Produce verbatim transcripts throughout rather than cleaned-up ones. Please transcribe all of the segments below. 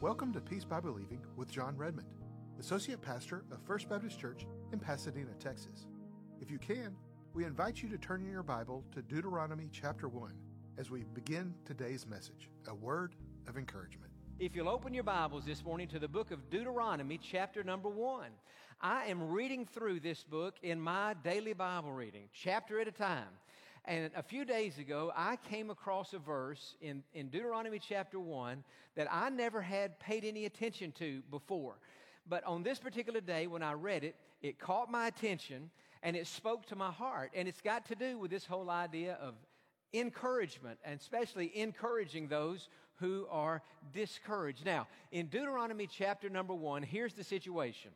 Welcome to Peace by Believing with John Redmond, Associate Pastor of First Baptist Church in Pasadena, Texas. If you can, we invite you to turn in your Bible to Deuteronomy chapter one as we begin today's message, a word of encouragement. If you'll open your Bibles this morning to the book of Deuteronomy, chapter number one. I am reading through this book in my daily Bible reading, chapter at a time. And a few days ago, I came across a verse in, in Deuteronomy chapter one that I never had paid any attention to before. But on this particular day, when I read it, it caught my attention and it spoke to my heart. And it's got to do with this whole idea of encouragement, and especially encouraging those who are discouraged. Now, in Deuteronomy chapter number one, here's the situation.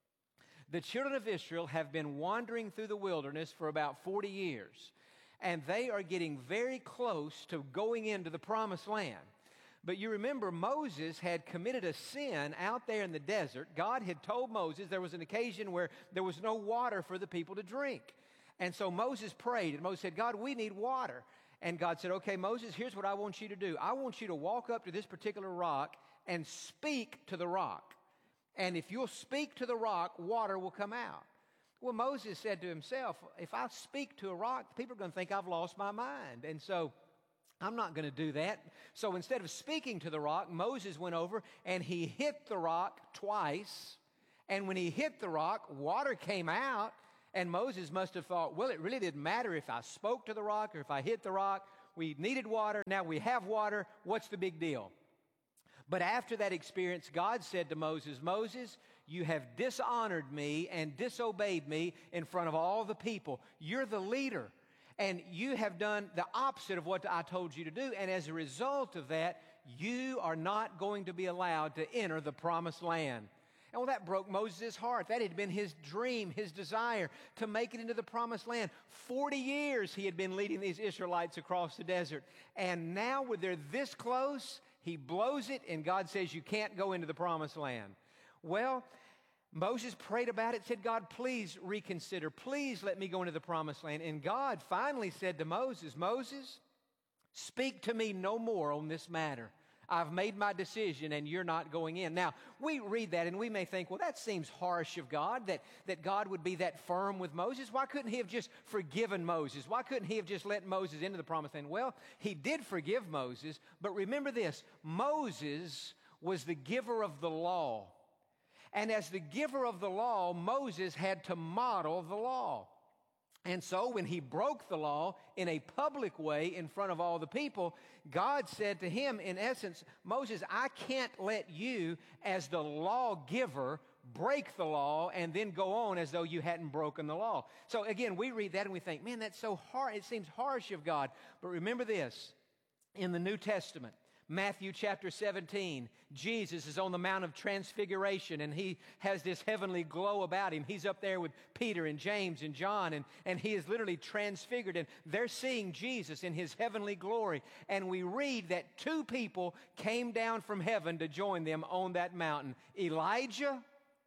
The children of Israel have been wandering through the wilderness for about forty years, and they are getting very close to going into the promised land. But you remember Moses had committed a sin out there in the desert. God had told Moses there was an occasion where there was no water for the people to drink. And so Moses prayed, and Moses said, God, we need water. And God said, okay, Moses, here's what I want you to do. I want you to walk up to this particular rock and speak to the rock. And if you'll speak to the rock, water will come out. Well, Moses said to himself, if I speak to a rock, people are going to think I've lost my mind. And so I'm not going to do that. So instead of speaking to the rock, Moses went over and he hit the rock twice. And when he hit the rock, water came out. And Moses must have thought, well, it really didn't matter if I spoke to the rock or if I hit the rock. We needed water. Now we have water. What's the big deal? But after that experience, God said to Moses, Moses, you have dishonored me and disobeyed me in front of all the people. You're the leader, and you have done the opposite of what I told you to do. And as a result of that, you are not going to be allowed to enter the promised land. And well, that broke Moses' heart. That had been his dream, his desire to make it into the promised land. Forty years he had been leading these Israelites across the desert. And now when they're this close, he blows it and God says, you can't go into the promised land. Well, Moses prayed about it, said, God, please reconsider. Please let me go into the promised land. And God finally said to Moses, Moses, speak to me no more on this matter. I've made my decision and you're not going in. Now, we read that and we may think, well, that seems harsh of God, that, that God would be that firm with Moses. Why couldn't he have just forgiven Moses? Why couldn't he have just let Moses into the promised land? Well, he did forgive Moses, but remember this, Moses was the giver of the law. And as the giver of the law, Moses had to model the law. And so when he broke the law in a public way in front of all the people, God said to him, in essence, Moses, I can't let you as the lawgiver break the law and then go on as though you hadn't broken the law. So again, we read that and we think, man, that's so hard. It seems harsh of God. But remember this, in the New Testament, Matthew chapter seventeen, Jesus is on the Mount of Transfiguration and he has this heavenly glow about him. He's up there with Peter and James and John and, and he is literally transfigured and they're seeing Jesus in his heavenly glory. And we read that two people came down from heaven to join them on that mountain, Elijah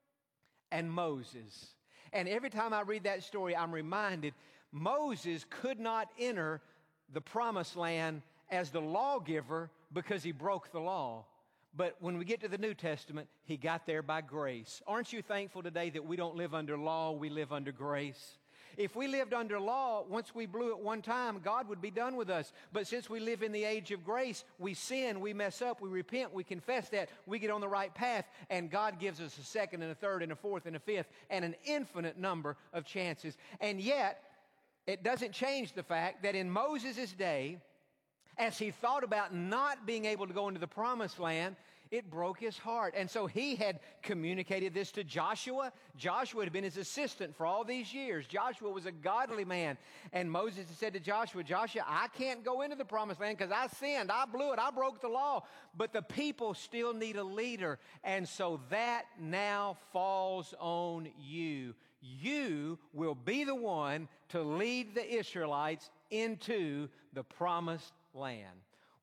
and Moses. And every time I read that story, I'm reminded Moses could not enter the promised land as the lawgiver because he broke the law. But when we get to the New Testament, he got there by grace. Aren't you thankful today that we don't live under law, we live under grace? If we lived under law, once we blew it one time, God would be done with us. But since we live in the age of grace, we sin, we mess up, we repent, we confess that, we get on the right path, and God gives us a second and a third and a fourth and a fifth and an infinite number of chances. And yet, it doesn't change the fact that in Moses' day, as he thought about not being able to go into the promised land, it broke his heart. And so he had communicated this to Joshua. Joshua had been his assistant for all these years. Joshua was a godly man. And Moses had said to Joshua, Joshua, I can't go into the promised land because I sinned. I blew it. I broke the law. But the people still need a leader. And so that now falls on you. You will be the one to lead the Israelites into the promised land.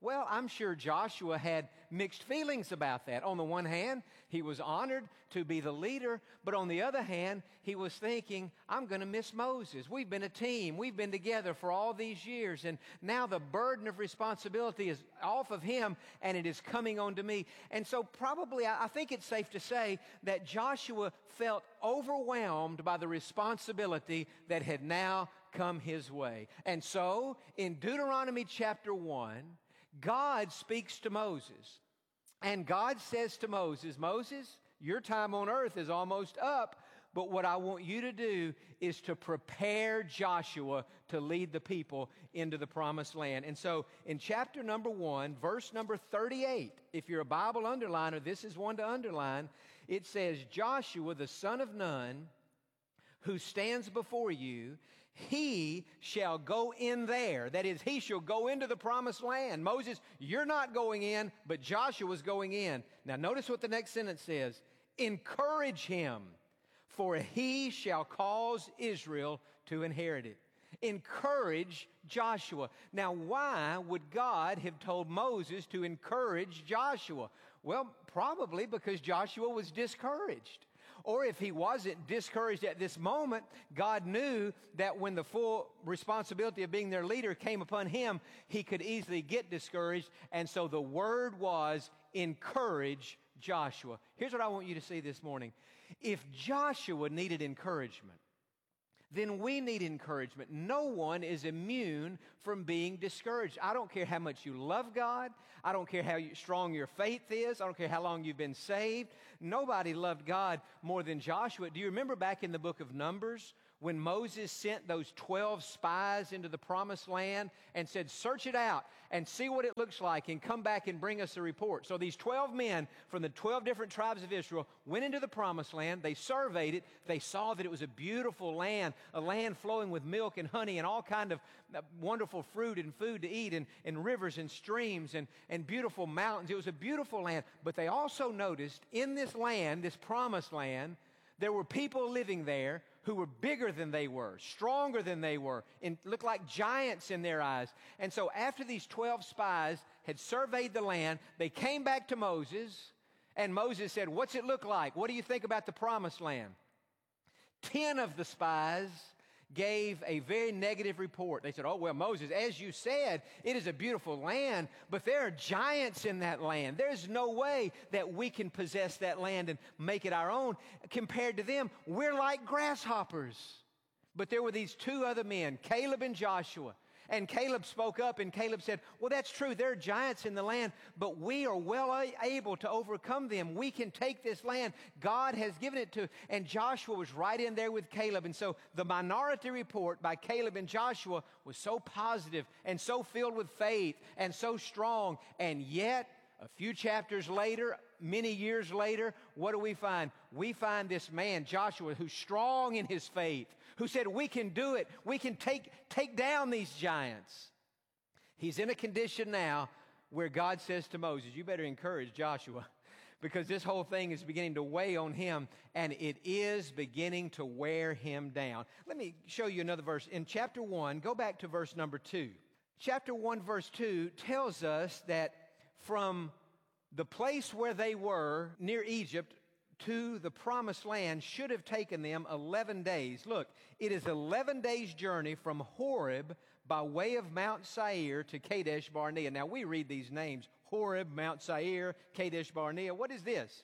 Well, I'm sure Joshua had mixed feelings about that. On the one hand, he was honored to be the leader, but on the other hand, he was thinking, I'm going to miss Moses. We've been a team. We've been together for all these years, and now the burden of responsibility is off of him, and it is coming on to me. And so probably, I think it's safe to say that Joshua felt overwhelmed by the responsibility that had now come his way. And so, in Deuteronomy chapter one, God speaks to Moses, and God says to Moses, Moses, your time on earth is almost up, but what I want you to do is to prepare Joshua to lead the people into the promised land. And so in chapter number one, verse number thirty-eight, if you're a Bible underliner, this is one to underline. It says, Joshua, the son of Nun, who stands before you, he shall go in there. That is, he shall go into the promised land. Moses, you're not going in, but Joshua's going in. Now notice what the next sentence says. Encourage him, for he shall cause Israel to inherit it. Encourage Joshua. Now why would God have told Moses to encourage Joshua? Well, probably because Joshua was discouraged. Or if he wasn't discouraged at this moment, God knew that when the full responsibility of being their leader came upon him, he could easily get discouraged. And so the word was, encourage Joshua. Here's what I want you to see this morning. If Joshua needed encouragement, then we need encouragement. No one is immune from being discouraged. I don't care how much you love God. I don't care how you, strong your faith is. I don't care how long you've been saved. Nobody loved God more than Joshua. Do you remember back in the book of Numbers when Moses sent those twelve spies into the promised land and said, search it out and see what it looks like and come back and bring us a report. So these twelve men from the twelve different tribes of Israel went into the promised land. They surveyed it. They saw that it was a beautiful land, a land flowing with milk and honey and all kind of wonderful fruit and food to eat, and, and rivers and streams and, and beautiful mountains. It was a beautiful land. But they also noticed in this land, this promised land, there were people living there who were bigger than they were, stronger than they were, and looked like giants in their eyes. And so after these twelve spies had surveyed the land, they came back to Moses, and Moses said, what's it look like? What do you think about the promised land? Ten of the spies gave a very negative report. They said, oh, well, Moses, as you said, it is a beautiful land, but there are giants in that land. There's no way that we can possess that land and make it our own. Compared to them, we're like grasshoppers. But there were these two other men, Caleb and Joshua. And Caleb spoke up, and Caleb said, well, that's true. There are giants in the land, but we are well able to overcome them. We can take this land. God has given it to us. And Joshua was right in there with Caleb. And so the minority report by Caleb and Joshua was so positive and so filled with faith and so strong. And yet, a few chapters later, many years later, what do we find? We find this man, Joshua, who's strong in his faith, who said, we can do it. We can take, take down these giants. He's in a condition now where God says to Moses, you better encourage Joshua, because this whole thing is beginning to weigh on him, and it is beginning to wear him down. Let me show you another verse. In chapter one, go back to verse number two. Chapter one, verse two tells us that from the place where they were near Egypt to the promised land should have taken them eleven days. Look, it is eleven days' journey from Horeb by way of Mount Seir to Kadesh Barnea. Now, we read these names, Horeb, Mount Seir, Kadesh Barnea. What is this?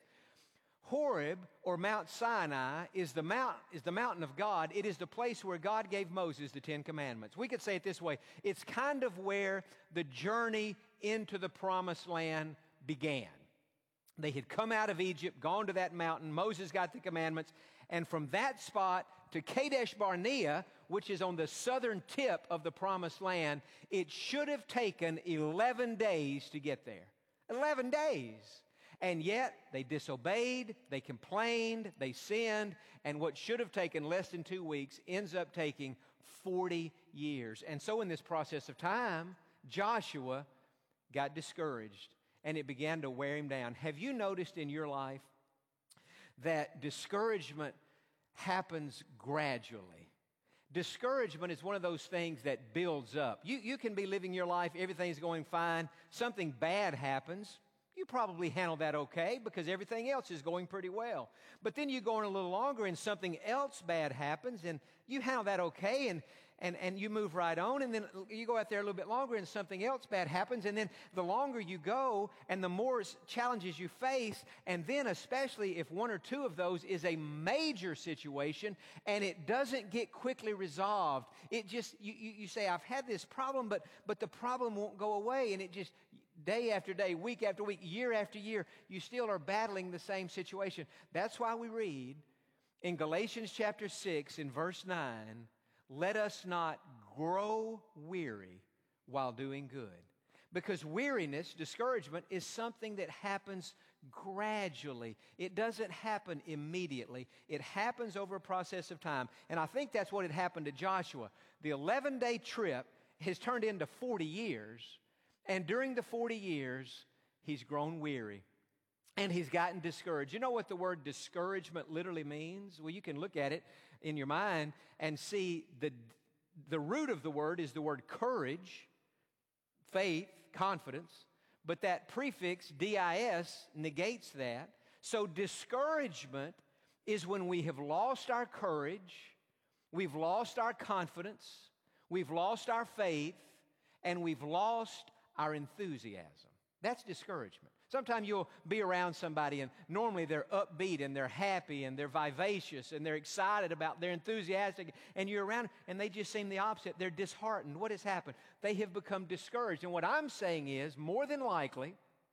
Horeb, or Mount Sinai, is the, mount, is the mountain of God. It is the place where God gave Moses the Ten Commandments. We could say it this way. It's kind of where the journey into the promised land began. They had come out of Egypt, gone to that mountain. Moses got the commandments. And from that spot to Kadesh Barnea, which is on the southern tip of the promised land, it should have taken eleven days to get there. eleven days. And yet they disobeyed, they complained, they sinned, and what should have taken less than two weeks ends up taking forty years. And so in this process of time, Joshua got discouraged, and it began to wear him down. Have you noticed in your life that discouragement happens gradually? Discouragement is one of those things that builds up. You, you can be living your life, everything's going fine, something bad happens. You probably handle that okay because everything else is going pretty well. But then you go on a little longer and something else bad happens and you handle that okay and, and, and you move right on. And then you go out there a little bit longer and something else bad happens. And then the longer you go and the more challenges you face, and then especially if one or two of those is a major situation and it doesn't get quickly resolved, it just, you, you, you say, I've had this problem, but, but the problem won't go away. And it just, day after day, week after week, year after year, you still are battling the same situation. That's why we read in Galatians chapter six in verse nine, let us not grow weary while doing good. Because weariness, discouragement, is something that happens gradually. It doesn't happen immediately. It happens over a process of time. And I think that's what had happened to Joshua. The eleven-day trip has turned into forty years. And during the forty years, he's grown weary and he's gotten discouraged. You know what the word discouragement literally means? Well, you can look at it in your mind and see the, the root of the word is the word courage, faith, confidence, but that prefix D I S negates that. So discouragement is when we have lost our courage, we've lost our confidence, we've lost our faith, and we've lost our enthusiasm. That's discouragement. Sometimes you'll be around somebody and normally they're upbeat and they're happy and they're vivacious and they're excited about, they're enthusiastic, and you're around and they just seem the opposite. They're disheartened. What has happened? They have become discouraged. And what I'm saying is, more than likely,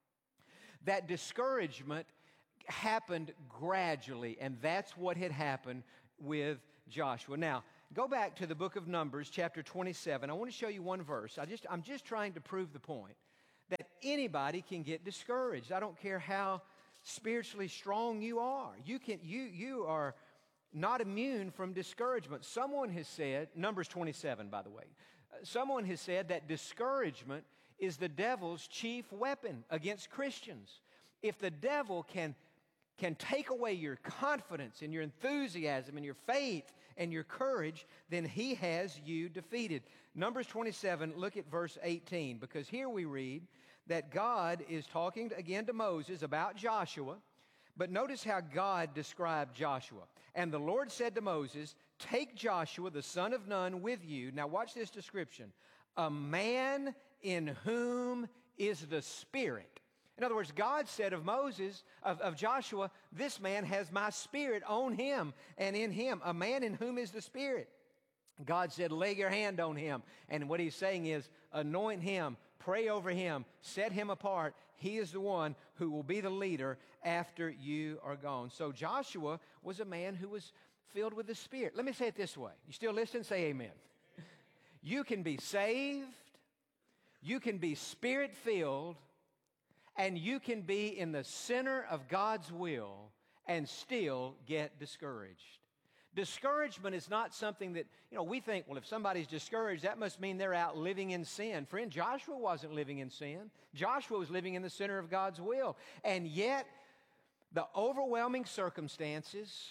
that discouragement happened gradually, and that's what had happened with Joshua. Now, go back to the book of Numbers, chapter twenty-seven. I want to show you one verse. I just, I'm just trying to prove the point that anybody can get discouraged. I don't care how spiritually strong you are. You can, you, you are not immune from discouragement. Someone has said, Numbers twenty-seven, by the way, uh, someone has said that discouragement is the devil's chief weapon against Christians. If the devil can, can take away your confidence and your enthusiasm and your faith and your courage, then he has you defeated. Numbers twenty-seven, look at verse eighteen, because here we read that God is talking again to Moses about Joshua, but notice how God described Joshua. And the Lord said to Moses, take Joshua, the son of Nun, with you. Now watch this description. A man in whom is the Spirit. In other words, God said of Moses, of, of Joshua, this man has my Spirit on him and in him, a man in whom is the Spirit. God said, lay your hand on him. And what he's saying is, anoint him, pray over him, set him apart. He is the one who will be the leader after you are gone. So Joshua was a man who was filled with the Spirit. Let me say it this way. You still listen? Say amen. You can be saved, you can be Spirit-filled, and you can be in the center of God's will and still get discouraged. Discouragement is not something that, you know, we think, well, if somebody's discouraged, that must mean they're out living in sin. Friend, Joshua wasn't living in sin. Joshua was living in the center of God's will. And yet, the overwhelming circumstances,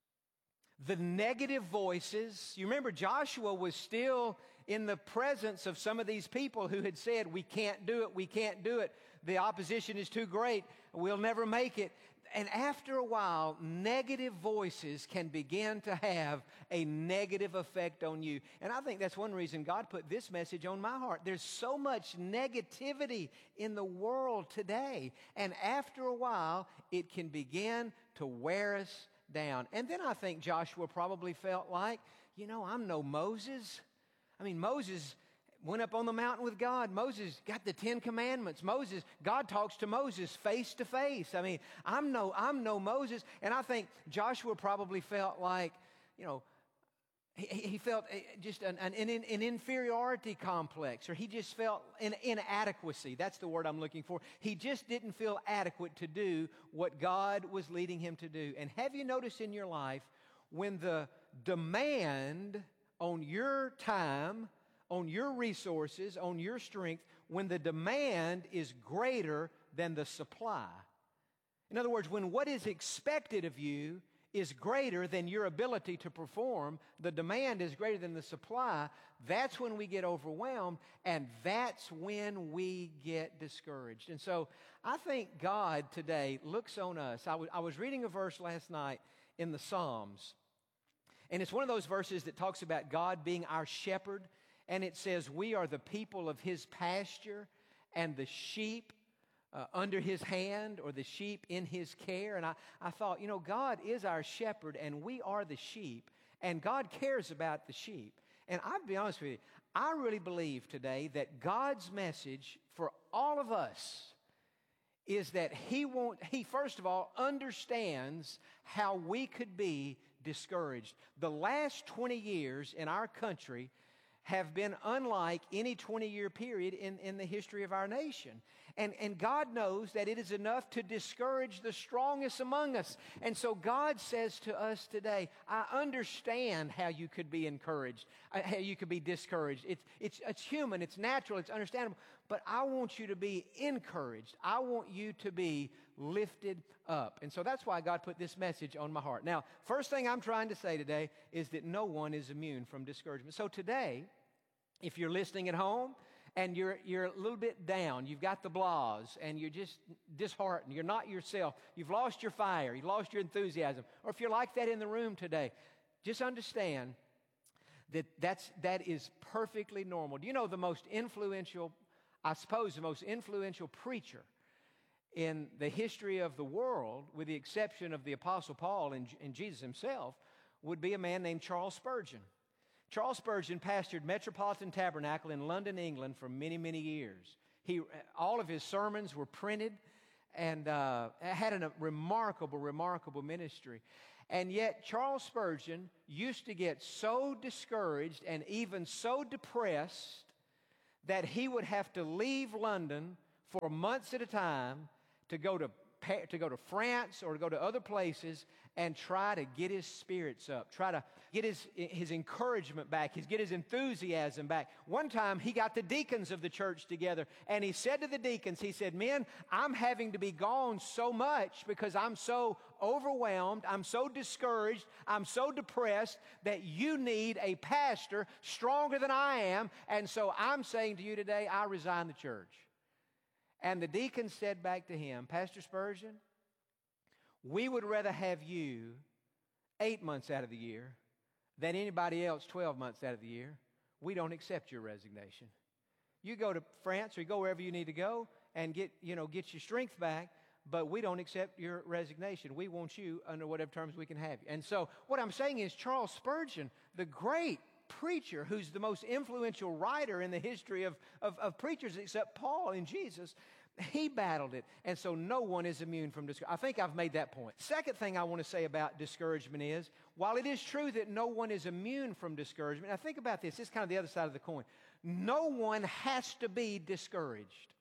the negative voices, you remember Joshua was still in the presence of some of these people who had said, we can't do it, we can't do it. The opposition is too great. We'll never make it. And after a while, negative voices can begin to have a negative effect on you. And I think that's one reason God put this message on my heart. There's so much negativity in the world today. And after a while, it can begin to wear us down. And then I think Joshua probably felt like, you know, I'm no Moses. I mean, Moses went up on the mountain with God. Moses got the Ten Commandments. Moses, God talks to Moses face to face. I mean, I'm no, I'm no Moses. And I think Joshua probably felt like, you know, he, he felt just an, an, an inferiority complex, or he just felt an inadequacy. That's the word I'm looking for. He just didn't feel adequate to do what God was leading him to do. And have you noticed in your life, when the demand on your time, on your resources, on your strength, when the demand is greater than the supply. In other words, when what is expected of you is greater than your ability to perform, the demand is greater than the supply, that's when we get overwhelmed, and that's when we get discouraged. And so I think God today looks on us. I, w- I was reading a verse last night in the Psalms, and it's one of those verses that talks about God being our shepherd, and it says we are the people of His pasture and the sheep Uh, under His hand, or the sheep in His care. And I, I thought, you know, God is our shepherd and we are the sheep, and God cares about the sheep. And I'll be honest with you, I really believe today that God's message for all of us is that He won't, He first of all understands how we could be discouraged. The last twenty years in our country have been unlike any twenty-year period in, in the history of our nation. And, and God knows that it is enough to discourage the strongest among us. And so God says to us today, I understand how you could be encouraged, uh, how you could be discouraged. It's, it's, it's human, it's natural, it's understandable. But I want you to be encouraged. I want you to be lifted up. And so that's why God put this message on my heart. Now, first thing I'm trying to say today is that no one is immune from discouragement. So today, if you're listening at home and you're, you're a little bit down, you've got the blahs, and you're just disheartened, you're not yourself, you've lost your fire, you've lost your enthusiasm, or if you're like that in the room today, just understand that that's, that is perfectly normal. Do you know the most influential, I suppose the most influential preacher in the history of the world, with the exception of the Apostle Paul and, and Jesus himself, would be a man named Charles Spurgeon. Charles Spurgeon pastored Metropolitan Tabernacle in London, England for many, many years. He, all of his sermons were printed, and uh, had a remarkable, remarkable ministry. And yet Charles Spurgeon used to get so discouraged and even so depressed that he would have to leave London for months at a time to go to to go to France or to go to other places and try to get his spirits up, try to get his, his encouragement back, his, get his enthusiasm back. One time he got the deacons of the church together, and he said to the deacons, he said, men, I'm having to be gone so much because I'm so overwhelmed, I'm so discouraged, I'm so depressed that you need a pastor stronger than I am, and so I'm saying to you today, I resign the church. And the deacon said back to him, Pastor Spurgeon, we would rather have you eight months out of the year than anybody else twelve months out of the year. We don't accept your resignation. You go to France or you go wherever you need to go and get, you know, get your strength back, but we don't accept your resignation. We want you under whatever terms we can have you. And so what I'm saying is Charles Spurgeon, the great preacher who's the most influential writer in the history of, of, of preachers except Paul and Jesus, he battled it. And so no one is immune from discouragement. I think I've made that point. Second thing I want to say about discouragement is, while it is true that no one is immune from discouragement, now think about this. It's kind of the other side of the coin. No one has to be discouraged.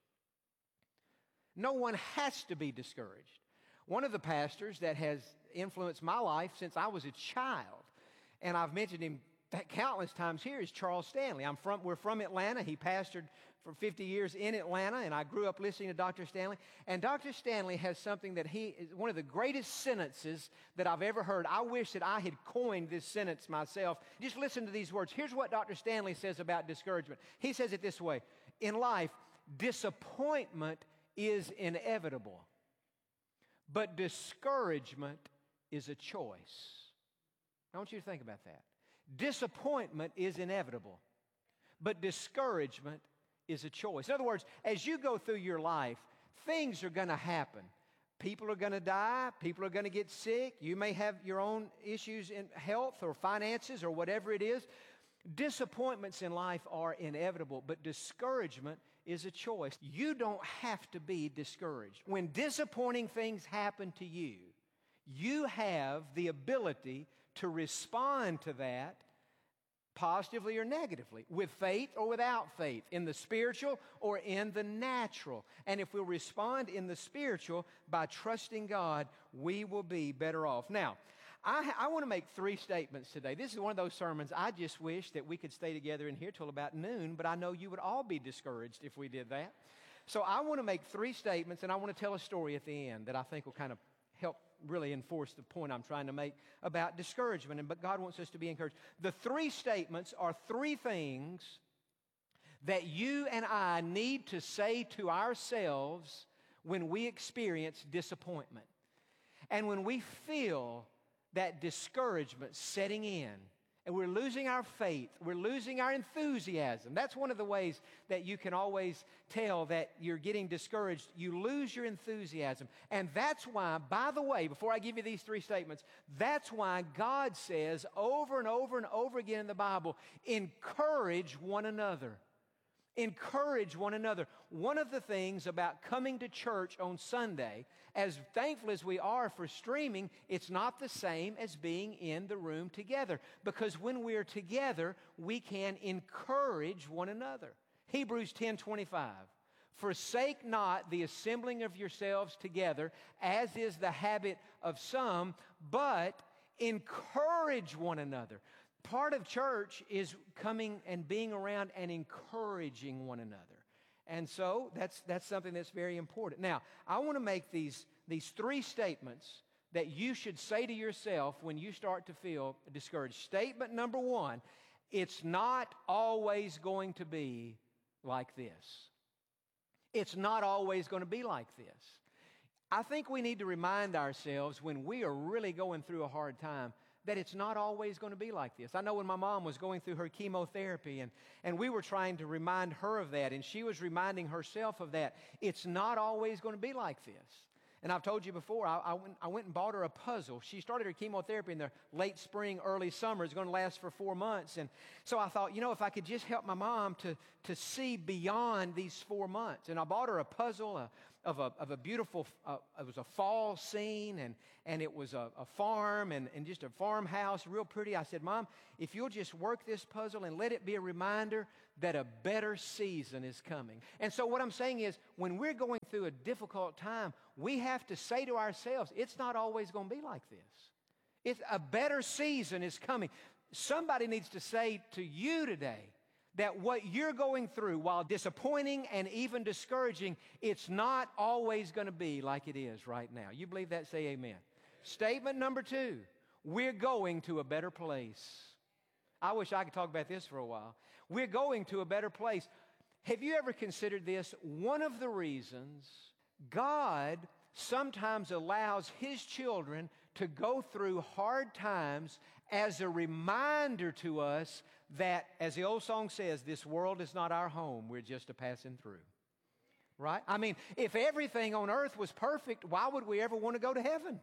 No one has to be discouraged. One of the pastors that has influenced my life since I was a child, and I've mentioned him countless times here, is Charles Stanley. I'm from, we're from Atlanta. He pastored for fifty years in Atlanta, and I grew up listening to Doctor Stanley. And Doctor Stanley has something that he is one of the greatest sentences that I've ever heard. I wish that I had coined this sentence myself. Just listen to these words. Here's what Doctor Stanley says about discouragement. He says it this way: in life, disappointment is inevitable, but discouragement is a choice. I want you to think about that. Disappointment is inevitable, but discouragement is a choice. In other words, as you go through your life, things are going to happen. People are going to die. People are going to get sick. You may have your own issues in health or finances or whatever it is. Disappointments in life are inevitable, but discouragement is a choice. You don't have to be discouraged. When disappointing things happen to you, you have the ability to respond to that positively or negatively, with faith or without faith, in the spiritual or in the natural. And if we'll respond in the spiritual by trusting God, we will be better off. Now, I, I want to make three statements today. This is one of those sermons I just wish that we could stay together in here till about noon, but I know you would all be discouraged if we did that. So I want to make three statements, and I want to tell a story at the end that I think will kind of help really enforce the point I'm trying to make about discouragement, and but God wants us to be encouraged. The three statements are three things that you and I need to say to ourselves when we experience disappointment. And when we feel that discouragement setting in, and we're losing our faith, we're losing our enthusiasm. That's one of the ways that you can always tell that you're getting discouraged. You lose your enthusiasm. And that's why, by the way, before I give you these three statements, that's why God says over and over and over again in the Bible, encourage one another. Encourage one another. One of the things about coming to church on Sunday, as thankful as we are for streaming, it's not the same as being in the room together. Because when we're together, we can encourage one another. Hebrews ten twenty-five. Forsake not the assembling of yourselves together, as is the habit of some, but encourage one another. Part of church is coming and being around and encouraging one another. And so that's, that's something that's very important. Now, I want to make these, these three statements that you should say to yourself when you start to feel discouraged. Statement number one, it's not always going to be like this. It's not always going to be like this. I think we need to remind ourselves when we are really going through a hard time that it's not always going to be like this. I know when my mom was going through her chemotherapy and, and we were trying to remind her of that, and she was reminding herself of that. It's not always going to be like this. And I've told you before, I, I, went, I went and bought her a puzzle. She started her chemotherapy in the late spring, early summer. It's going to last for four months. And so I thought, you know, if I could just help my mom to, to see beyond these four months. And I bought her a puzzle a, of, a, of a beautiful, uh, it was a fall scene, and, and it was a, a farm and, and just a farmhouse, real pretty. I said, Mom, if you'll just work this puzzle and let it be a reminder that a better season is coming. And so what I'm saying is, when we're going through a difficult time, we have to say to ourselves, it's not always going to be like this. It's a better season is coming. Somebody needs to say to you today that what you're going through, while disappointing and even discouraging, it's not always going to be like it is right now. You believe that? Say amen. Statement number two, we're going to a better place. I wish I could talk about this for a while. We're going to a better place. Have you ever considered this? One of the reasons God sometimes allows His children to go through hard times as a reminder to us that, as the old song says, this world is not our home, we're just a passing through. Right? I mean, if everything on earth was perfect, why would we ever want to go to heaven?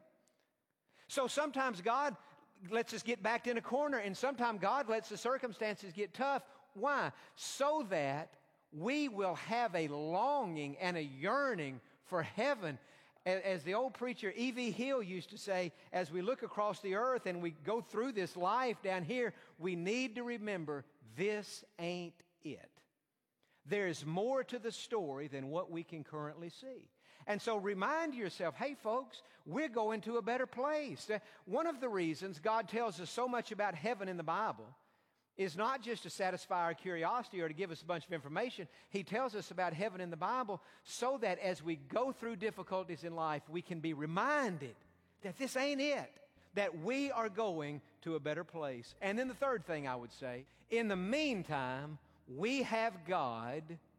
So sometimes God lets us get backed in a corner, and sometimes God lets the circumstances get tough. Why? So that we will have a longing and a yearning for heaven. As the old preacher E V Hill used to say, as we look across the earth and we go through this life down here, we need to remember this ain't it. There's more to the story than what we can currently see. And so remind yourself, hey folks, we're going to a better place. One of the reasons God tells us so much about heaven in the Bible is not just to satisfy our curiosity or to give us a bunch of information. He tells us about heaven in the Bible so that as we go through difficulties in life, we can be reminded that this ain't it, that we are going to a better place. And then the third thing I would say, in the meantime, we have God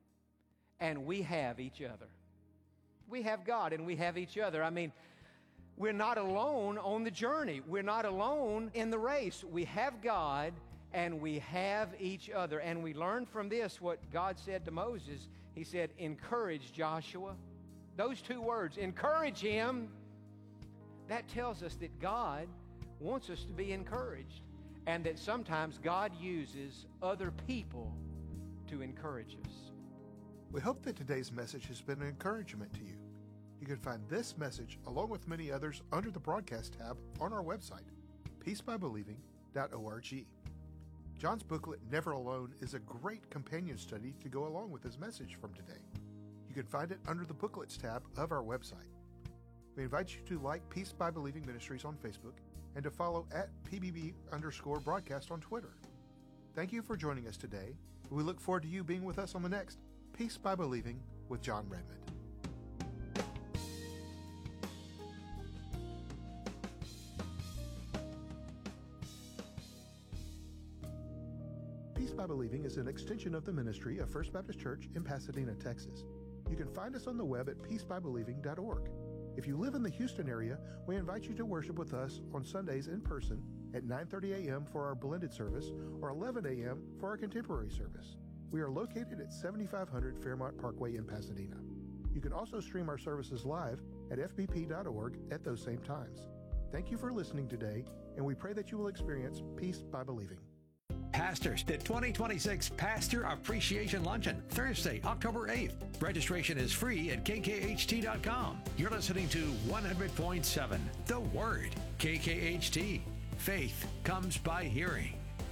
and we have each other. We have God and we have each other. I mean, we're not alone on the journey. We're not alone in the race. We have God and we have each other. And we learn from this what God said to Moses. He said, encourage Joshua. Those two words, encourage him. That tells us that God wants us to be encouraged, and that sometimes God uses other people to encourage us. We hope that today's message has been an encouragement to you. You can find this message along with many others under the broadcast tab on our website, peace by believing dot org. John's booklet, Never Alone, is a great companion study to go along with his message from today. You can find it under the booklets tab of our website. We invite you to like Peace by Believing Ministries on Facebook and to follow at P B B underscore broadcast on Twitter. Thank you for joining us today. We look forward to you being with us on the next Peace by Believing with John Redmond. Peace by Believing is an extension of the ministry of First Baptist Church in Pasadena, Texas. You can find us on the web at peace by believing dot org. If you live in the Houston area, we invite you to worship with us on Sundays in person at nine thirty a.m. for our blended service or eleven a.m. for our contemporary service. We are located at seventy-five hundred Fairmont Parkway in Pasadena. You can also stream our services live at f b p dot org at those same times. Thank you for listening today, and we pray that you will experience Peace by Believing. Pastors, the twenty twenty-six Pastor Appreciation Luncheon, Thursday, October eighth. Registration is free at k k h t dot com. You're listening to one hundred point seven, The Word, K K H T. Faith comes by hearing.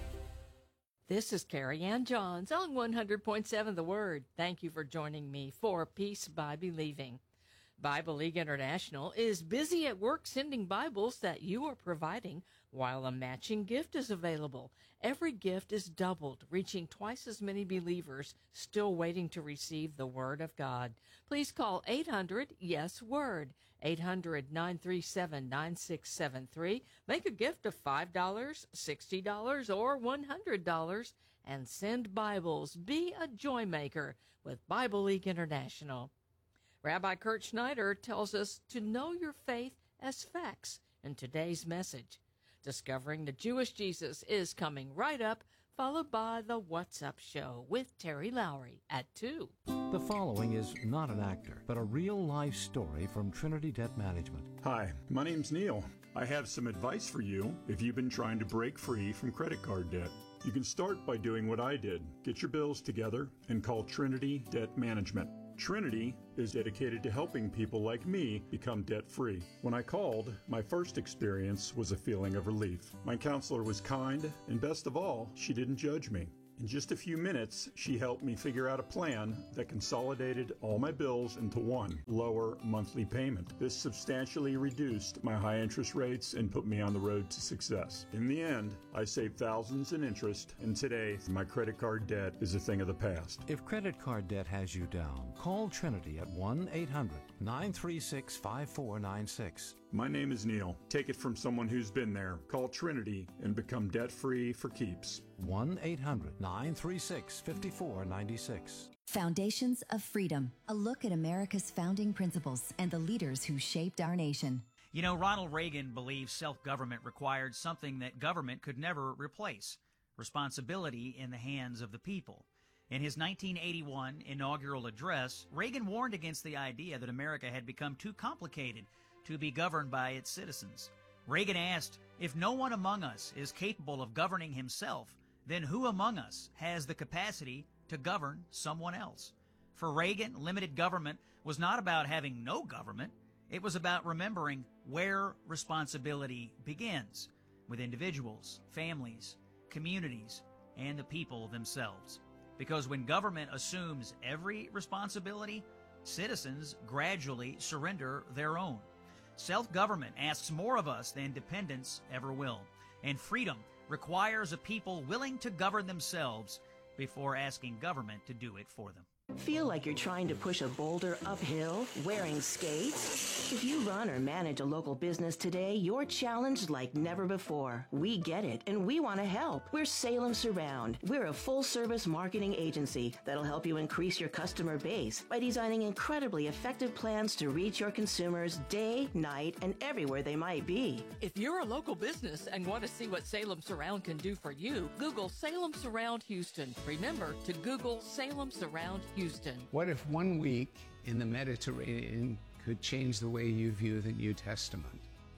This is Carrie Ann Johns on one hundred point seven The Word. Thank you for joining me for Peace by Believing. Bible League International is busy at work sending Bibles that you are providing while a matching gift is available. Every gift is doubled, reaching twice as many believers still waiting to receive the Word of God. Please call eight hundred yes word, eight hundred nine three seven nine six seven three. Make a gift of five dollars, sixty dollars, or one hundred dollars and send Bibles. Be a joy maker with Bible League International. Rabbi Kurt Schneider tells us to know your faith as facts in today's message. Discovering the Jewish Jesus is coming right up, followed by the What's Up Show with Terry Lowry at two. The following is not an actor, but a real-life story from Trinity Debt Management. Hi, my name's Neil. I have some advice for you if you've been trying to break free from credit card debt. You can start by doing what I did. Get your bills together and call Trinity Debt Management. Trinity is dedicated to helping people like me become debt-free. When I called, my first experience was a feeling of relief. My counselor was kind, and best of all, she didn't judge me. In just a few minutes, she helped me figure out a plan that consolidated all my bills into one lower monthly payment. This substantially reduced my high interest rates and put me on the road to success. In the end, I saved thousands in interest, and today, my credit card debt is a thing of the past. If credit card debt has you down, call Trinity at one eight hundred nine three six five four nine six. My name is Neil. Take it from someone who's been there. Call Trinity and become debt-free for keeps. one eight hundred nine three six five four nine six. Foundations of Freedom, a look at America's founding principles and the leaders who shaped our nation. You know, Ronald Reagan believed self-government required something that government could never replace: responsibility in the hands of the people. In his nineteen eighty-one inaugural address, Reagan warned against the idea that America had become too complicated to be governed by its citizens. Reagan asked, if no one among us is capable of governing himself, then who among us has the capacity to govern someone else? For Reagan, limited government was not about having no government. It was about remembering where responsibility begins, with individuals, families, communities, and the people themselves. Because when government assumes every responsibility, citizens gradually surrender their own. Self-government asks more of us than dependence ever will, and freedom requires a people willing to govern themselves before asking government to do it for them. Feel like you're trying to push a boulder uphill wearing skates? If you run or manage a local business today, you're challenged like never before. We get it, and we want to help. We're Salem Surround. We're a full-service marketing agency that'll help you increase your customer base by designing incredibly effective plans to reach your consumers day, night, and everywhere they might be. If you're a local business and want to see what Salem Surround can do for you, Google Salem Surround Houston. Remember to Google Salem Surround Houston. What if one week in the Mediterranean could change the way you view the New Testament?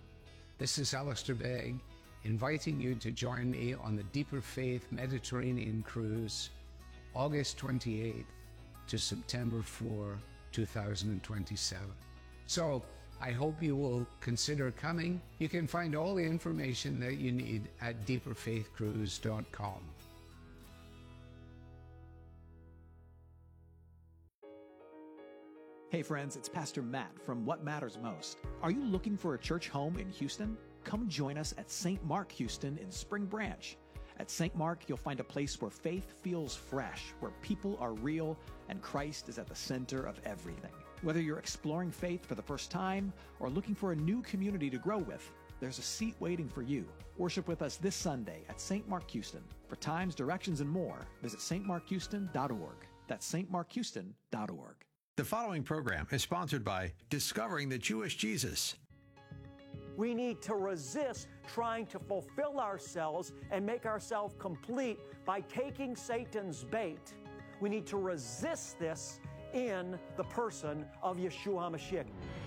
This is Alistair Begg, inviting you to join me on the Deeper Faith Mediterranean Cruise, August twenty-eighth to September fourth, two thousand twenty-seven. So, I hope you will consider coming. You can find all the information that you need at deeper faith cruise dot com. Hey friends, it's Pastor Matt from What Matters Most. Are you looking for a church home in Houston? Come join us at Saint Mark Houston in Spring Branch. At Saint Mark, you'll find a place where faith feels fresh, where people are real, and Christ is at the center of everything. Whether you're exploring faith for the first time or looking for a new community to grow with, there's a seat waiting for you. Worship with us this Sunday at Saint Mark Houston. For times, directions, and more, visit s t mark houston dot org. That's s t mark houston dot org. The following program is sponsored by Discovering the Jewish Jesus. We need to resist trying to fulfill ourselves and make ourselves complete by taking Satan's bait. We need to resist this in the person of Yeshua HaMashiach.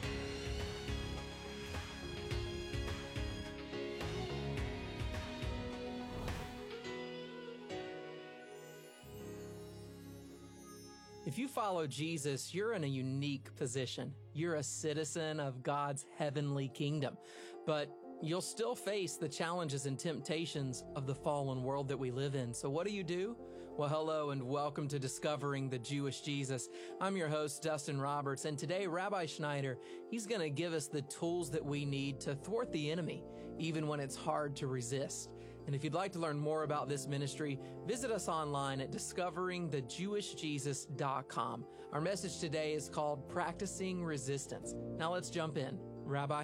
If you follow Jesus, you're in a unique position. You're a citizen of God's heavenly kingdom, but you'll still face the challenges and temptations of the fallen world that we live in. So what do you do? Well, hello and welcome to Discovering the Jewish Jesus. I'm your host, Dustin Roberts, and today Rabbi Schneider, he's going to give us the tools that we need to thwart the enemy, even when it's hard to resist. And if you'd like to learn more about this ministry, visit us online at discovering the jewish jesus dot com. Our message today is called Practicing Resistance. Now let's jump in. Rabbi?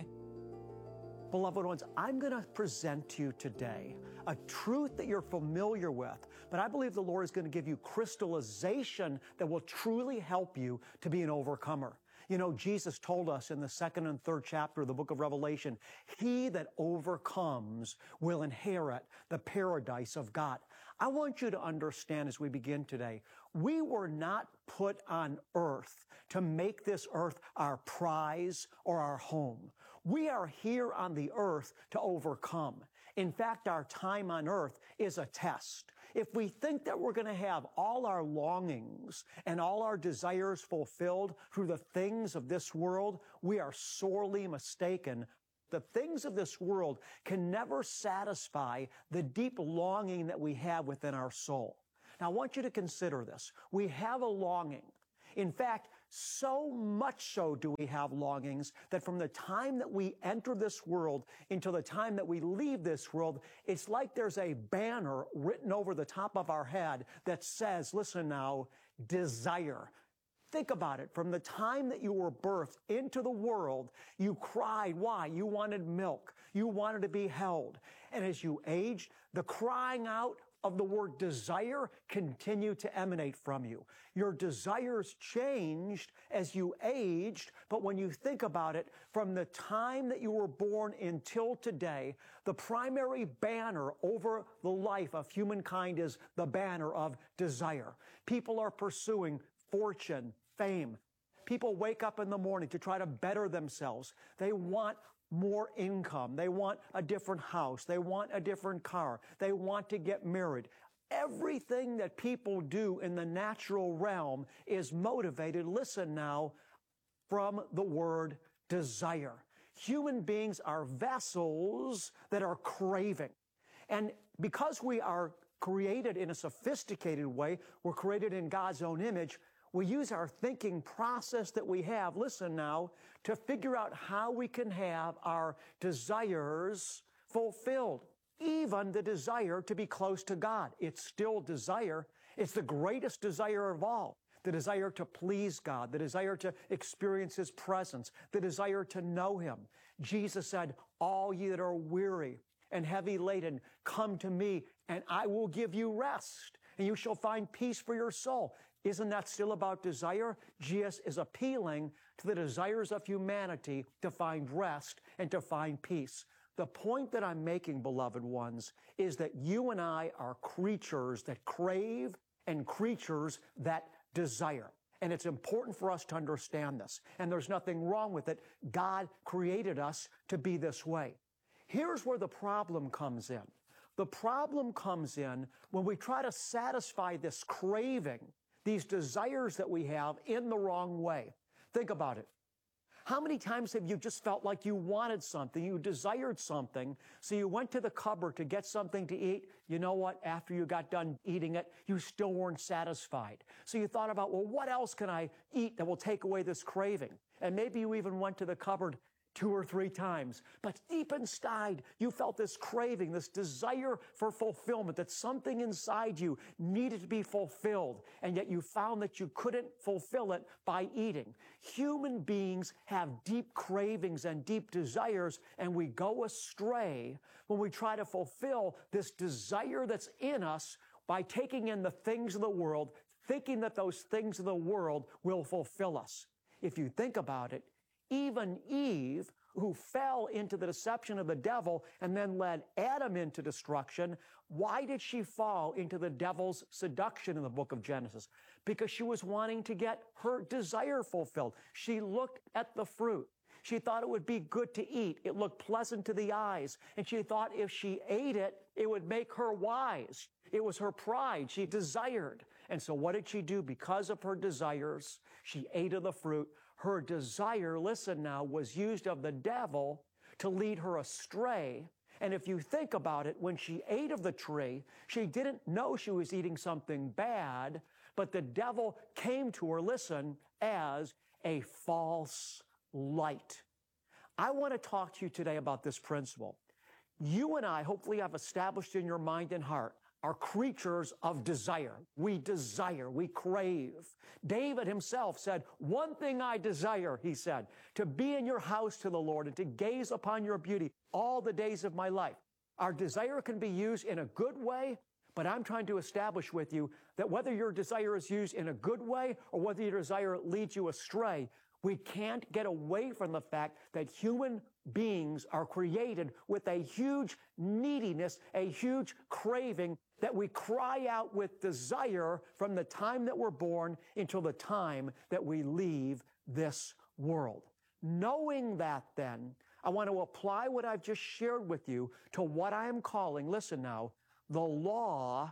Beloved ones, I'm going to present to you today a truth that you're familiar with, but I believe the Lord is going to give you crystallization that will truly help you to be an overcomer. You know, Jesus told us in the second and third chapter of the book of Revelation, he that overcomes will inherit the paradise of God. I want you to understand as we begin today, we were not put on earth to make this earth our prize or our home. We are here on the earth to overcome. In fact, our time on earth is a test. If we think that we're going to have all our longings and all our desires fulfilled through the things of this world, we are sorely mistaken. The things of this world can never satisfy the deep longing that we have within our soul. Now, I want you to consider this. We have a longing. In fact, so much so do we have longings that from the time that we enter this world until the time that we leave this world, it's like there's a banner written over the top of our head that says, listen now, desire. Think about it. From the time that you were birthed into the world, you cried. Why? You wanted milk. You wanted to be held. And as you aged, the crying out of the word desire continue to emanate from you. Your desires changed as you aged, but when you think about it, from the time that you were born until today, the primary banner over the life of humankind is the banner of desire. People are pursuing fortune, fame. People wake up in the morning to try to better themselves. They want more income. They want a different house. They want a different car. They want to get married. Everything that people do in the natural realm is motivated, listen now, from the word desire. Human beings are vessels that are craving. And because we are created in a sophisticated way, we're created in God's own image, we use our thinking process that we have, listen now, to figure out how we can have our desires fulfilled. Even the desire to be close to God. It's still desire. It's the greatest desire of all. The desire to please God. The desire to experience His presence. The desire to know Him. Jesus said, all ye that are weary and heavy laden, come to me and I will give you rest. And you shall find peace for your soul. Isn't that still about desire? Jesus is appealing to the desires of humanity to find rest and to find peace. The point that I'm making, beloved ones, is that you and I are creatures that crave and creatures that desire. And it's important for us to understand this. And there's nothing wrong with it. God created us to be this way. Here's where the problem comes in. The problem comes in when we try to satisfy this craving, these desires that we have, in the wrong way. Think about it. How many times have you just felt like you wanted something, you desired something, so you went to the cupboard to get something to eat? You know what? After you got done eating it, you still weren't satisfied. So you thought about, well, what else can I eat that will take away this craving? And maybe you even went to the cupboard two or three times. But deep inside, you felt this craving, this desire for fulfillment, that something inside you needed to be fulfilled, and yet you found that you couldn't fulfill it by eating. Human beings have deep cravings and deep desires, and we go astray when we try to fulfill this desire that's in us by taking in the things of the world, thinking that those things of the world will fulfill us. If you think about it, even Eve, who fell into the deception of the devil and then led Adam into destruction, why did she fall into the devil's seduction in the book of Genesis? Because she was wanting to get her desire fulfilled. She looked at the fruit. She thought it would be good to eat. It looked pleasant to the eyes. And she thought if she ate it, it would make her wise. It was her pride. She desired. And so what did she do? Because of her desires, she ate of the fruit. Her desire, listen now, was used of the devil to lead her astray. And if you think about it, when she ate of the tree, she didn't know she was eating something bad, but the devil came to her, listen, as a false light. I want to talk to you today about this principle. You and I hopefully have established in your mind and heart are creatures of desire. We desire, we crave. David himself said, one thing I desire, he said, to be in your house to the Lord and to gaze upon your beauty all the days of my life. Our desire can be used in a good way, but I'm trying to establish with you that whether your desire is used in a good way or whether your desire leads you astray, we can't get away from the fact that human beings are created with a huge neediness, a huge craving that we cry out with desire from the time that we're born until the time that we leave this world. Knowing that then, I want to apply what I've just shared with you to what I am calling, listen now, the law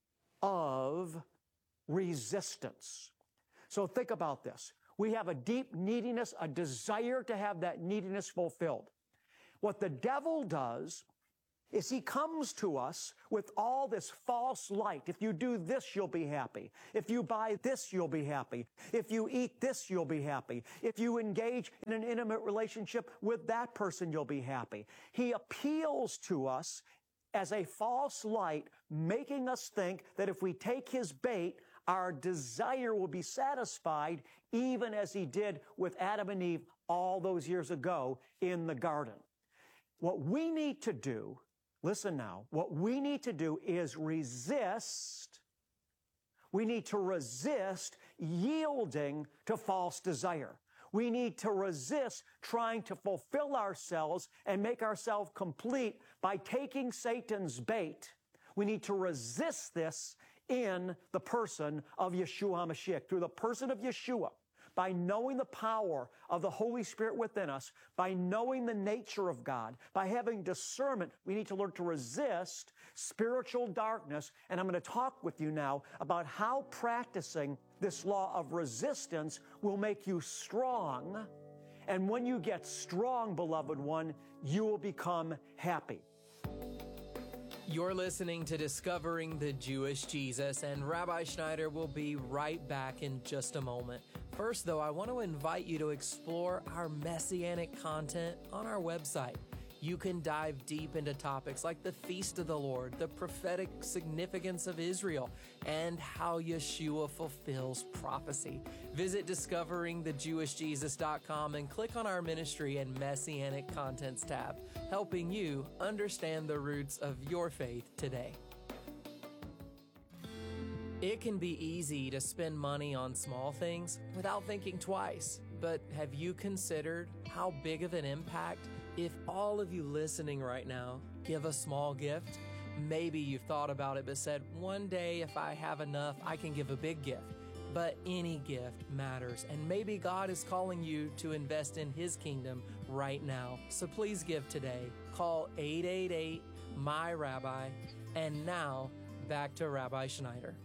of resistance. So think about this. We have a deep neediness, a desire to have that neediness fulfilled. What the devil does is he comes to us with all this false light. If you do this, you'll be happy. If you buy this, you'll be happy. If you eat this, you'll be happy. If you engage in an intimate relationship with that person, you'll be happy. He appeals to us as a false light, making us think that if we take his bait, our desire will be satisfied, even as he did with Adam and Eve all those years ago in the garden. What we need to do, listen now, what we need to do is resist. We need to resist yielding to false desire. We need to resist trying to fulfill ourselves and make ourselves complete by taking Satan's bait. We need to resist this in the person of Yeshua HaMashiach, through the person of Yeshua, by knowing the power of the Holy Spirit within us, by knowing the nature of God, by having discernment. We need to learn to resist spiritual darkness. And I'm going to talk with you now about how practicing this law of resistance will make you strong. And when you get strong, beloved one, you will become happy. You're listening to Discovering the Jewish Jesus, and Rabbi Schneider will be right back in just a moment. First, though, I want to invite you to explore our messianic content on our website. You can dive deep into topics like the Feast of the Lord, the prophetic significance of Israel, and how Yeshua fulfills prophecy. Visit discovering the jewish jesus dot com and click on our ministry and messianic contents tab, helping you understand the roots of your faith today. It can be easy to spend money on small things without thinking twice, but have you considered how big of an impact if all of you listening right now give a small gift? Maybe you've thought about it but said, one day if I have enough, I can give a big gift. But any gift matters, and maybe God is calling you to invest in His kingdom right now. So please give today. Call eight eight eight, M Y Rabbi. And now, back to Rabbi Schneider.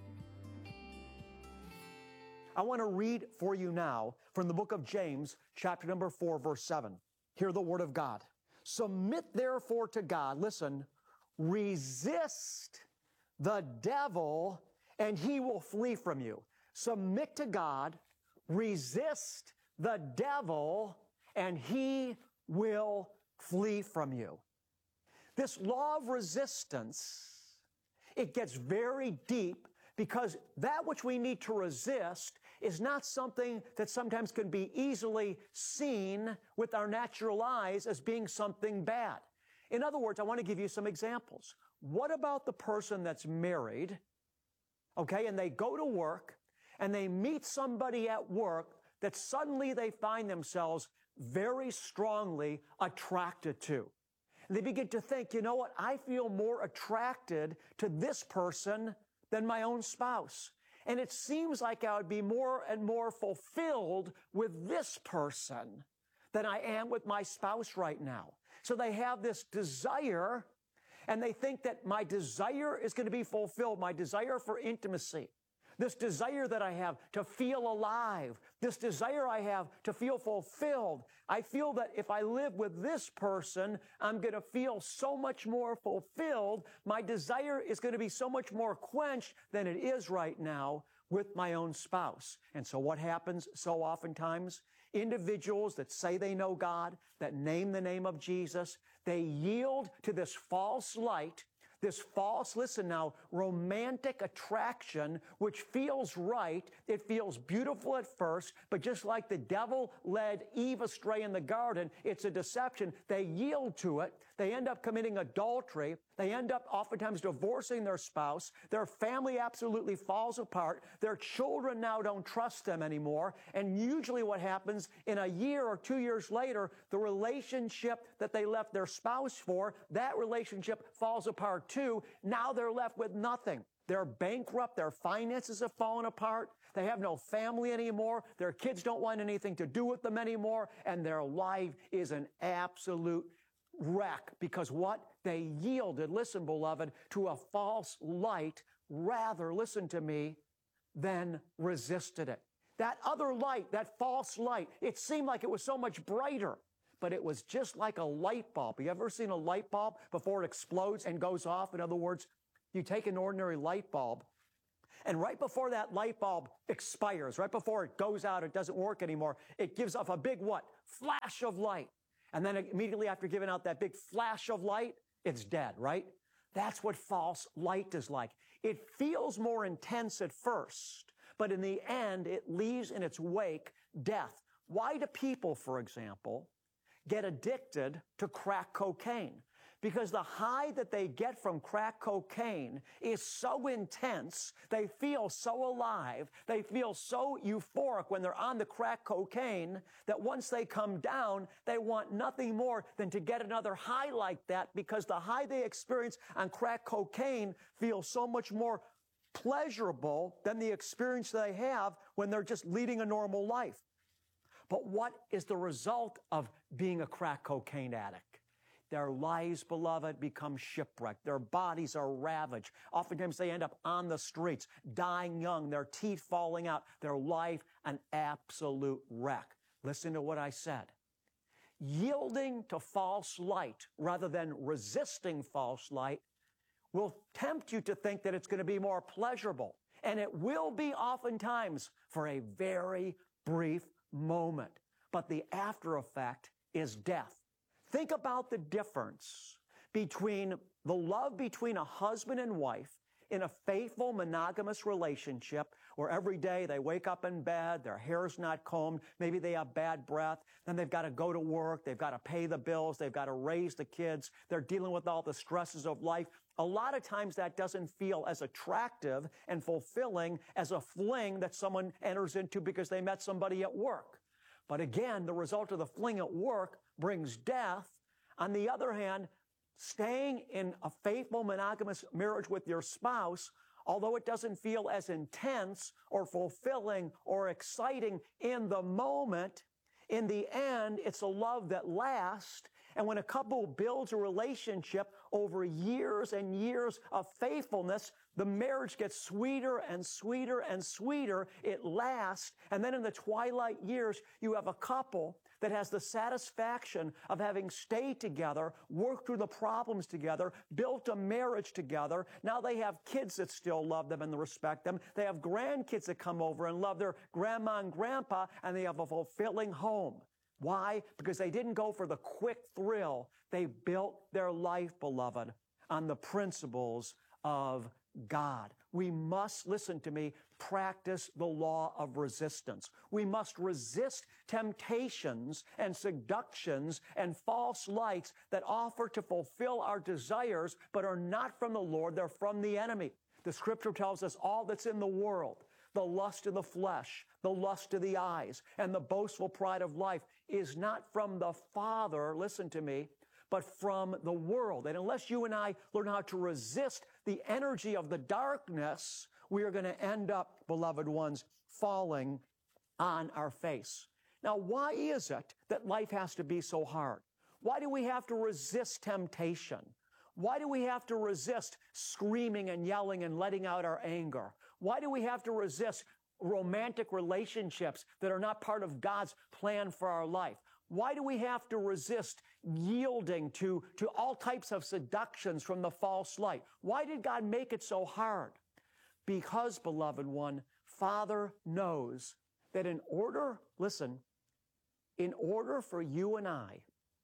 I want to read for you now from the book of James, chapter number four, verse seven. Hear the word of God. Submit therefore to God. Listen, resist the devil and he will flee from you. Submit to God, resist the devil, and he will flee from you. This law of resistance, it gets very deep because that which we need to resist is not something that sometimes can be easily seen with our natural eyes as being something bad. In other words, I want to give you some examples. What about the person that's married, okay, and they go to work and they meet somebody at work that suddenly they find themselves very strongly attracted to? And they begin to think, you know what, I feel more attracted to this person than my own spouse. And it seems like I would be more and more fulfilled with this person than I am with my spouse right now. So they have this desire, and they think that my desire is going to be fulfilled, my desire for intimacy, this desire that I have to feel alive, this desire I have to feel fulfilled. I feel that if I live with this person, I'm going to feel so much more fulfilled. My desire is going to be so much more quenched than it is right now with my own spouse. And so what happens so oftentimes? Individuals that say they know God, that name the name of Jesus, they yield to this false light, this false, listen now, romantic attraction, which feels right. It feels beautiful at first, but just like the devil led Eve astray in the garden, it's a deception. They yield to it. They end up committing adultery. They end up oftentimes divorcing their spouse. Their family absolutely falls apart. Their children now don't trust them anymore. And usually what happens in a year or two years later, the relationship that they left their spouse for, that relationship falls apart too. Now they're left with nothing. They're bankrupt. Their finances have fallen apart. They have no family anymore. Their kids don't want anything to do with them anymore. And their life is an absolute wreck because what? They yielded, listen, beloved, to a false light rather, listen to me, than resisted it. That other light, that false light, it seemed like it was so much brighter, but it was just like a light bulb. You ever seen a light bulb before it explodes and goes off? In other words, you take an ordinary light bulb, and right before that light bulb expires, right before it goes out, it doesn't work anymore, it gives off a big what? Flash of light. And then immediately after giving out that big flash of light, it's dead, right? That's what false light is like. It feels more intense at first, but in the end, it leaves in its wake death. Why do people, for example, get addicted to crack cocaine? Because the high that they get from crack cocaine is so intense, they feel so alive, they feel so euphoric when they're on the crack cocaine that once they come down, they want nothing more than to get another high like that because the high they experience on crack cocaine feels so much more pleasurable than the experience they have when they're just leading a normal life. But what is the result of being a crack cocaine addict? Their lives, beloved, become shipwrecked. Their bodies are ravaged. Oftentimes they end up on the streets, dying young, their teeth falling out, their life an absolute wreck. Listen to what I said. Yielding to false light rather than resisting false light will tempt you to think that it's going to be more pleasurable. And it will be oftentimes for a very brief moment. But the after effect is death. Think about the difference between the love between a husband and wife in a faithful monogamous relationship where every day they wake up in bed, their hair's not combed, maybe they have bad breath, then they've got to go to work, they've got to pay the bills, they've got to raise the kids, they're dealing with all the stresses of life. A lot of times that doesn't feel as attractive and fulfilling as a fling that someone enters into because they met somebody at work. But again, the result of the fling at work brings death. On the other hand, staying in a faithful monogamous marriage with your spouse, although it doesn't feel as intense or fulfilling or exciting in the moment, in the end, it's a love that lasts. And when a couple builds a relationship over years and years of faithfulness, the marriage gets sweeter and sweeter and sweeter. It lasts. And then in the twilight years, you have a couple that has the satisfaction of having stayed together, worked through the problems together, built a marriage together. Now they have kids that still love them and respect them. They have grandkids that come over and love their grandma and grandpa, and they have a fulfilling home. Why? Because they didn't go for the quick thrill. They built their life, beloved, on the principles of God. We must, listen to me, practice the law of resistance. We must resist temptations and seductions and false lights that offer to fulfill our desires but are not from the Lord, they're from the enemy. The scripture tells us all that's in the world, the lust of the flesh, the lust of the eyes, and the boastful pride of life is not from the Father, listen to me, but from the world. And unless you and I learn how to resist the energy of the darkness, we are going to end up, beloved ones, falling on our face. Now, why is it that life has to be so hard? Why do we have to resist temptation? Why do we have to resist screaming and yelling and letting out our anger? Why do we have to resist romantic relationships that are not part of God's plan for our life? Why do we have to resist yielding to, to all types of seductions from the false light? Why did God make it so hard? Because, beloved one, Father knows that in order, listen, in order for you and I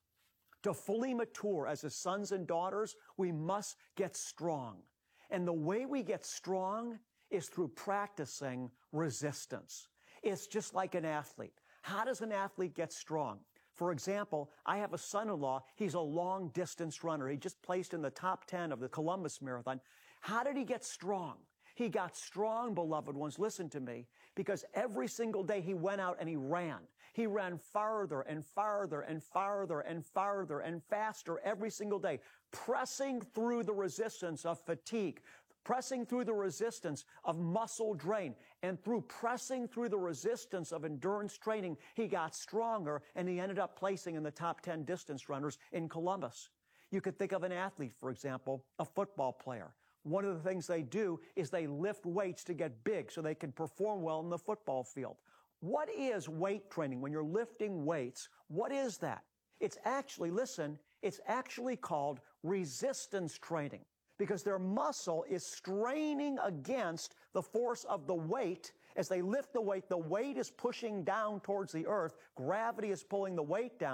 to fully mature as His sons and daughters, we must get strong. And the way we get strong is through practicing resistance. It's just like an athlete. How does an athlete get strong? For example, I have a son-in-law. He's a long-distance runner. He just placed in the top ten of the Columbus Marathon. How did he get strong? He got strong, beloved ones, listen to me, because every single day he went out and he ran. He ran farther and farther and farther and farther and faster every single day, pressing through the resistance of fatigue, pressing through the resistance of muscle drain, and through pressing through the resistance of endurance training, he got stronger, and he ended up placing in the top ten distance runners in Columbus. You could think of an athlete, for example, a football player. One of the things they do is they lift weights to get big so they can perform well in the football field. What is weight training? When you're lifting weights, what is that? It's actually, listen, it's actually called resistance training, because their muscle is straining against the force of the weight. As they lift the weight, the weight is pushing down towards the earth. Gravity is pulling the weight down.